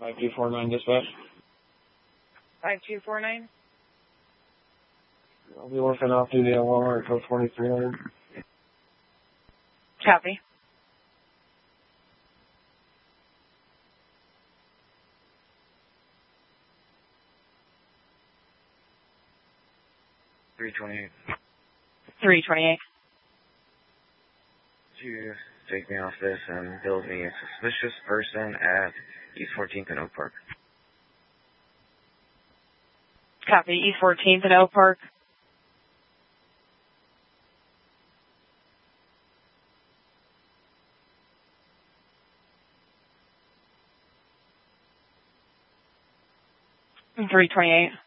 5249 dispatch. 5249. I'll be working off duty at Walmart till 2300. Copy. $328. 328. You take me off this and build me a suspicious person at East 14th and Oak Park. Copy. East 14th and Oak Park. $328.